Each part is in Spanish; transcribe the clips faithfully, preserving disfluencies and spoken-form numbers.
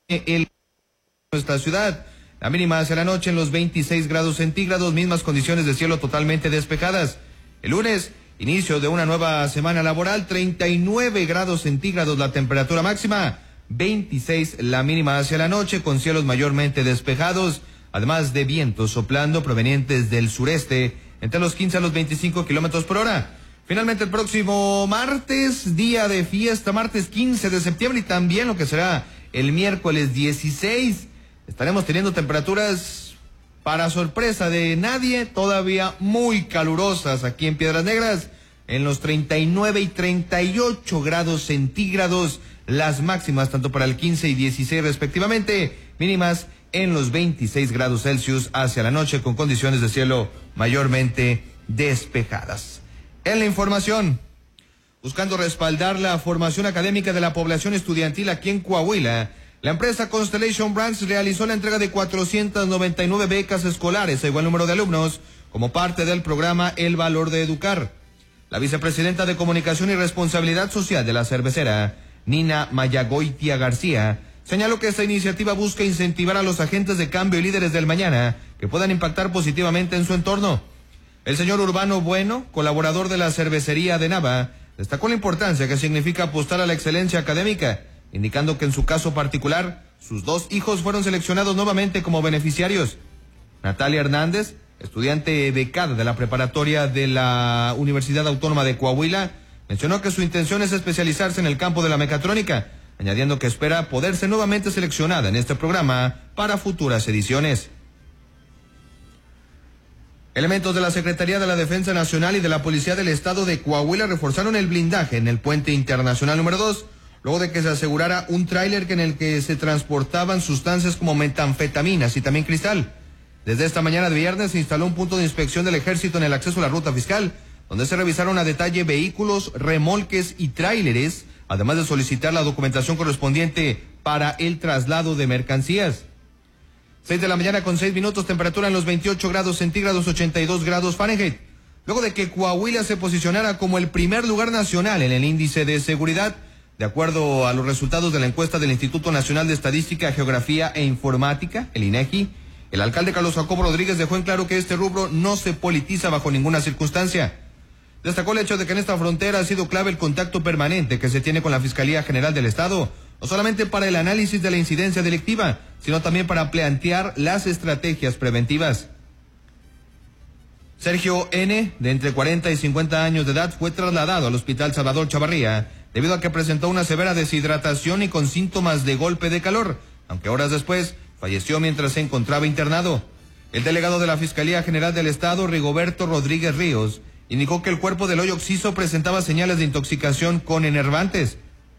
el nuestra ciudad. La mínima hacia la noche en los veintiséis grados centígrados, mismas condiciones de cielo totalmente despejadas. El lunes, inicio de una nueva semana laboral, treinta y nueve grados centígrados la temperatura máxima, veintiséis la mínima hacia la noche, con cielos mayormente despejados, además de vientos soplando provenientes del sureste, entre los quince a los veinticinco kilómetros por hora. Finalmente el próximo martes, día de fiesta, martes quince de septiembre, y también lo que será el miércoles dieciséis, estaremos teniendo temperaturas, para sorpresa de nadie, todavía muy calurosas aquí en Piedras Negras, en los treinta y nueve y treinta y ocho grados centígrados, las máximas tanto para el quince y dieciséis respectivamente, mínimas en los veintiséis grados Celsius hacia la noche, con condiciones de cielo mayormente despejadas. En la información, buscando respaldar la formación académica de la población estudiantil aquí en Coahuila, la empresa Constellation Brands realizó la entrega de cuatrocientas noventa y nueve becas escolares a igual número de alumnos como parte del programa El Valor de Educar. La vicepresidenta de Comunicación y Responsabilidad Social de la cervecera, Nina Mayagoitia García, señaló que esta iniciativa busca incentivar a los agentes de cambio y líderes del mañana que puedan impactar positivamente en su entorno. El señor Urbano Bueno, colaborador de la cervecería de Nava, destacó la importancia que significa apostar a la excelencia académica, indicando que en su caso particular, sus dos hijos fueron seleccionados nuevamente como beneficiarios. Natalia Hernández, estudiante becada de la preparatoria de la Universidad Autónoma de Coahuila, mencionó que su intención es especializarse en el campo de la mecatrónica, añadiendo que espera poder ser nuevamente seleccionada en este programa para futuras ediciones. Elementos de la Secretaría de la Defensa Nacional y de la Policía del Estado de Coahuila reforzaron el blindaje en el puente internacional número dos, luego de que se asegurara un tráiler en el que se transportaban sustancias como metanfetaminas y también cristal. Desde esta mañana de viernes se instaló un punto de inspección del Ejército en el acceso a la ruta fiscal, donde se revisaron a detalle vehículos, remolques y tráileres, además de solicitar la documentación correspondiente para el traslado de mercancías. seis de la mañana con seis minutos, temperatura en los veintiocho grados centígrados, ochenta y dos grados Fahrenheit. Luego de que Coahuila se posicionara como el primer lugar nacional en el índice de seguridad, de acuerdo a los resultados de la encuesta del Instituto Nacional de Estadística, Geografía e Informática, el INEGI, el alcalde Carlos Jacobo Rodríguez dejó en claro que este rubro no se politiza bajo ninguna circunstancia. Destacó el hecho de que en esta frontera ha sido clave el contacto permanente que se tiene con la Fiscalía General del Estado, no solamente para el análisis de la incidencia delictiva, sino también para plantear las estrategias preventivas. Sergio N., de entre cuarenta y cincuenta años de edad, fue trasladado al Hospital Salvador Chavarría debido a que presentó una severa deshidratación y con síntomas de golpe de calor, aunque horas después falleció mientras se encontraba internado. El delegado de la Fiscalía General del Estado, Rigoberto Rodríguez Ríos, indicó que el cuerpo del hoyo occiso presentaba señales de intoxicación con enervantes.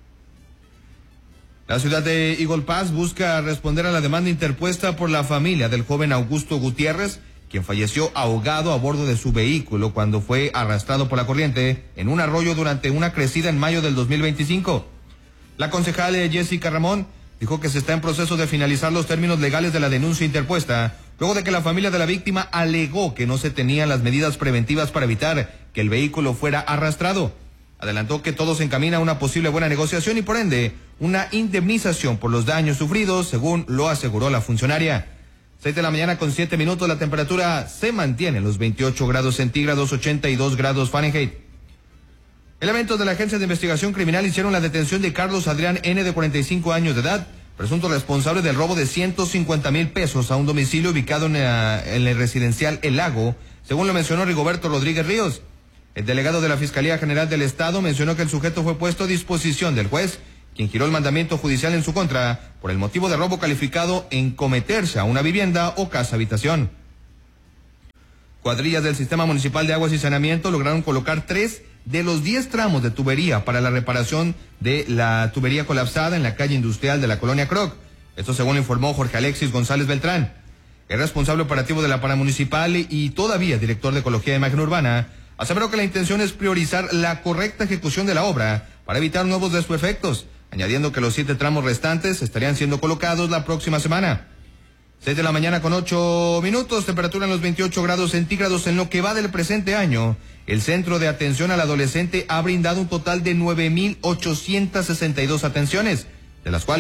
La ciudad de Eagle Pass busca responder a la demanda interpuesta por la familia del joven Augusto Gutiérrez, quien falleció ahogado a bordo de su vehículo cuando fue arrastrado por la corriente en un arroyo durante una crecida en mayo del dos mil veinticinco. La concejal Jessica Ramón dijo que se está en proceso de finalizar los términos legales de la denuncia interpuesta, luego de que la familia de la víctima alegó que no se tenían las medidas preventivas para evitar que el vehículo fuera arrastrado. Adelantó que todo se encamina a una posible buena negociación y por ende una indemnización por los daños sufridos, según lo aseguró la funcionaria. seis de la mañana con siete minutos, la temperatura se mantiene en los veintiocho grados centígrados, ochenta y dos grados Fahrenheit. Elementos de la Agencia de Investigación Criminal hicieron la detención de Carlos Adrián N., de cuarenta y cinco años de edad, presunto responsable del robo de ciento cincuenta mil pesos a un domicilio ubicado en, la, en el residencial El Lago, según lo mencionó Rigoberto Rodríguez Ríos. El delegado de la Fiscalía General del Estado mencionó que el sujeto fue puesto a disposición del juez, quien giró el mandamiento judicial en su contra por el motivo de robo calificado en cometerse a una vivienda o casa habitación. Cuadrillas del Sistema Municipal de Aguas y Saneamiento lograron colocar tres de los diez tramos de tubería para la reparación de la tubería colapsada en la calle industrial de la colonia Croc. Esto según informó Jorge Alexis González Beltrán. El responsable operativo de la paramunicipal y todavía director de Ecología e Imagen Urbana aseveró que la intención es priorizar la correcta ejecución de la obra para evitar nuevos desperfectos, añadiendo que los siete tramos restantes estarían siendo colocados la próxima semana. seis de la mañana con ocho minutos, temperatura en los veintiocho grados centígrados. En lo que va del presente año, el Centro de Atención al Adolescente ha brindado un total de nueve mil ochocientas sesenta y dos atenciones, de las cuales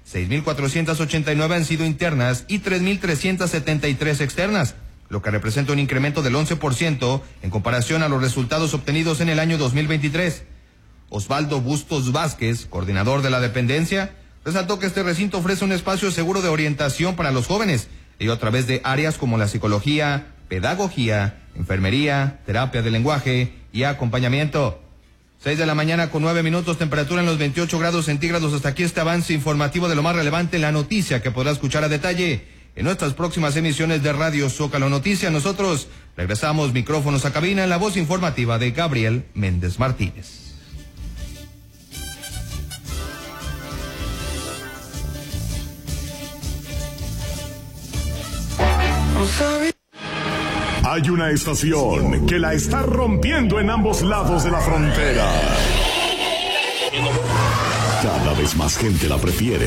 seis mil cuatrocientas ochenta y nueve han sido internas y tres mil trescientas setenta y tres externas, lo que representa un incremento del once por ciento en comparación a los resultados obtenidos en el año dos mil veintitrés. Osvaldo Bustos Vázquez, coordinador de la dependencia, resaltó que este recinto ofrece un espacio seguro de orientación para los jóvenes, ello a través de áreas como la psicología, pedagogía, enfermería, terapia de lenguaje y acompañamiento. Seis de la mañana con nueve minutos, temperatura en los veintiocho grados centígrados. Hasta aquí este avance informativo de lo más relevante en la noticia que podrá escuchar a detalle en nuestras próximas emisiones de Radio Zócalo Noticias. Nosotros regresamos micrófonos a cabina en la voz informativa de Gabriel Méndez Martínez. Hay una estación que la está rompiendo en ambos lados de la frontera. Cada vez más gente la prefiere.